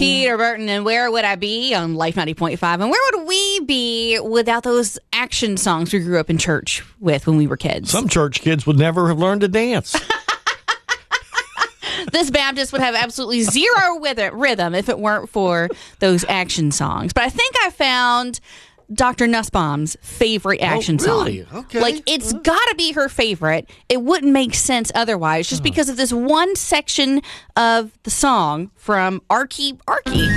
Peter Burton and Where Would I Be on Life 90.5. And where would we be without those action songs we grew up in church with when we were kids? Some church kids would never have learned to dance. This Baptist would have absolutely zero rhythm if it weren't for those action songs. But I think I found Dr. Nussbaum's favorite action really? song. Okay. Like, it's got to be her favorite. It wouldn't make sense otherwise, just because of this one section of the song from Arky.